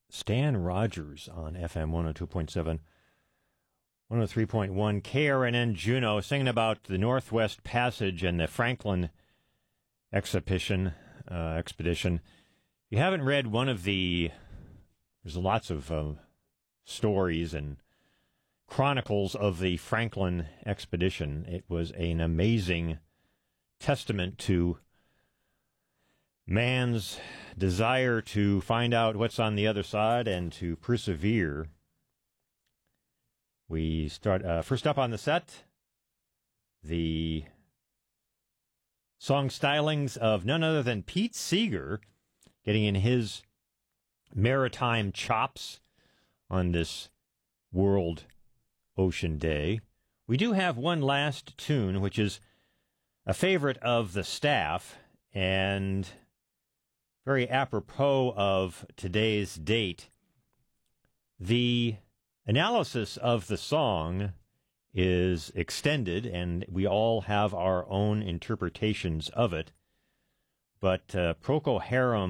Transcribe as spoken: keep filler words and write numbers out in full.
Stan Rogers on F M one oh two point seven, one oh three point one K R N N Juneau, singing about the Northwest Passage and the Franklin Exhibition, uh, expedition. If you haven't read one of the, there's lots of uh, stories and chronicles of the Franklin expedition. It was an amazing testament to man's desire to find out what's on the other side and to persevere. We start uh, first up on the set, the song stylings of none other than Pete Seeger, getting in his maritime chops on this World Ocean Day. We do have one last tune, which is a favorite of the staff and very apropos of today's date. The analysis of the song is extended, and we all have our own interpretations of it. But uh, Procol Harum